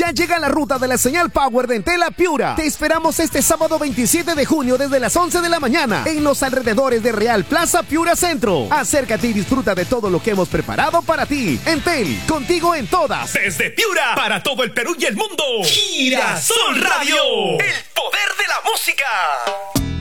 Ya llega la ruta de la señal Power de Entel a Piura. Te esperamos este sábado 27 de junio desde las 11 de la mañana en los alrededores de Real Plaza Piura Centro. Acércate y disfruta de todo lo que hemos preparado para ti. Entel, contigo en todas. Desde Piura, para todo el Perú y el mundo. Girasol Radio, el poder de la música.